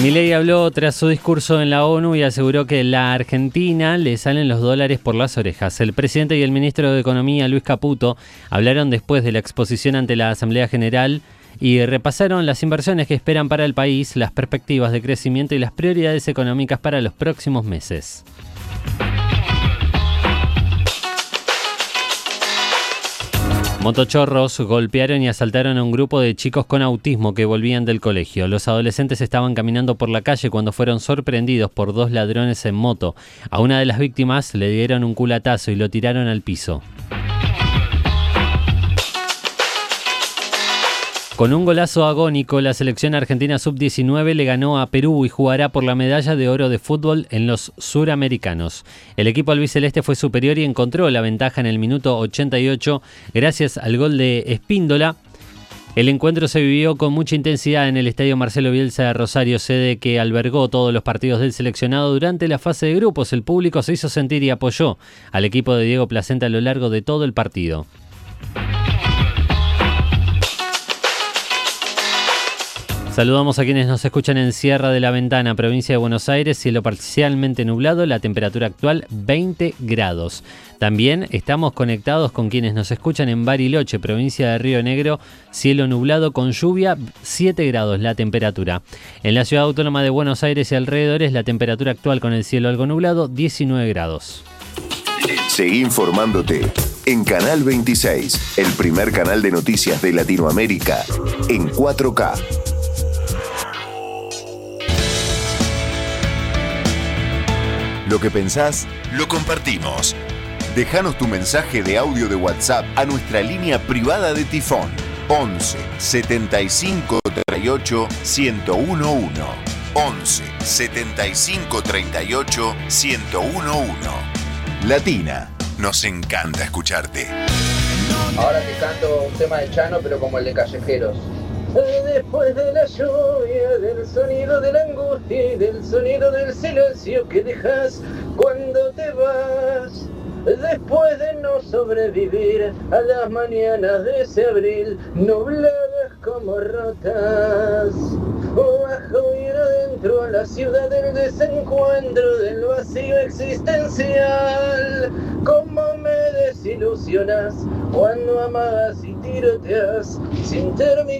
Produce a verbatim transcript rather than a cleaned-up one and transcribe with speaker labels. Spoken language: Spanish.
Speaker 1: Milei habló tras su discurso en la ONU y aseguró que a la Argentina le salen los dólares por las orejas. El presidente y el ministro de Economía, Luis Caputo, hablaron después de la exposición ante la Asamblea General y repasaron las inversiones que esperan para el país, las perspectivas de crecimiento y las prioridades económicas para los próximos meses. Motochorros golpearon y asaltaron a un grupo de chicos con autismo que volvían del colegio. Los adolescentes estaban caminando por la calle cuando fueron sorprendidos por dos ladrones en moto. A una de las víctimas le dieron un culatazo y lo tiraron al piso. Con un golazo agónico, la selección argentina sub diecinueve le ganó a Perú y jugará por la medalla de oro de fútbol en los suramericanos. El equipo albiceleste fue superior y encontró la ventaja en el minuto ochenta y ocho gracias al gol de Espíndola. El encuentro se vivió con mucha intensidad en el Estadio Marcelo Bielsa de Rosario, sede que albergó todos los partidos del seleccionado durante la fase de grupos. El público se hizo sentir y apoyó al equipo de Diego Placenta a lo largo de todo el partido. Saludamos a quienes nos escuchan en Sierra de la Ventana, provincia de Buenos Aires, cielo parcialmente nublado, la temperatura actual veinte grados. También estamos conectados con quienes nos escuchan en Bariloche, provincia de Río Negro, cielo nublado con lluvia, siete grados la temperatura. En la ciudad autónoma de Buenos Aires y alrededores, la temperatura actual con el cielo algo nublado, diecinueve grados.
Speaker 2: Seguí informándote en Canal veintiséis, el primer canal de noticias de Latinoamérica, en cuatro K. Lo que pensás, lo compartimos. Déjanos tu mensaje de audio de WhatsApp a nuestra línea privada de Tifón once setenta y cinco treinta y ocho ciento uno. once setenta y cinco treinta y ocho ciento uno. Latina, nos encanta escucharte.
Speaker 3: Ahora te canto un tema de Chano, pero como el de Callejeros. Después de la lluvia, del sonido de la angustia y del sonido del silencio que dejas cuando te vas. Después de no sobrevivir a las mañanas de ese abril, nubladas como rotas. Bajo ir adentro a la ciudad del desencuentro, del vacío existencial. Cómo me desilusionas cuando amas y tiroteas sin terminar.